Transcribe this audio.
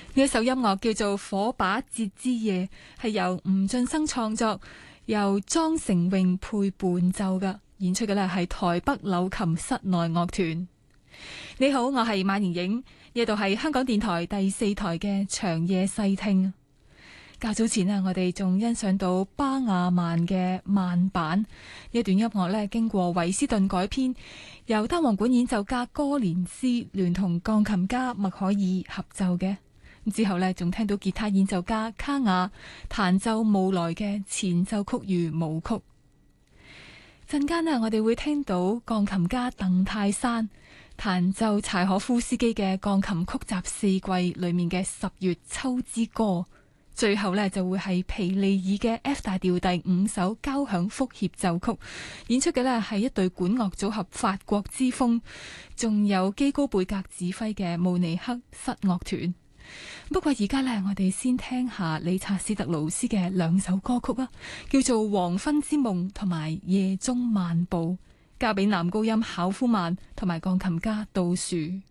呢一首音樂叫做《火把節之夜》，係由吳俊生創作，由莊成榮配伴奏嘅，演出嘅咧係台北柳琴室內樂團。你好，我係馬妍影，呢度係香港電台第4台嘅長夜細聽。較早前我哋仲欣賞到巴雅曼嘅慢板，呢段音樂咧經過韋斯頓改編，由單簧管演奏家哥連斯聯同鋼琴家麥可爾合奏嘅。之後呢，仲聽到吉他演奏家卡雅彈奏慕萊嘅前奏曲與舞曲。陣間我哋會聽到鋼琴家鄧泰山彈奏柴可夫斯基嘅鋼琴曲集4季裏面嘅10月秋之歌。最後呢，就會係皮利爾嘅 F 大調第5首交響複協奏曲，演出嘅呢係一隊管樂組合法國之風，仲有基高貝格指揮嘅慕尼黑室樂團。不過而家呢，我哋先聽下理查斯特勞斯嘅2首歌曲啊，叫做《黃昏之夢》同埋《夜中漫步》，交俾男高音考夫曼同埋鋼琴家杜樹。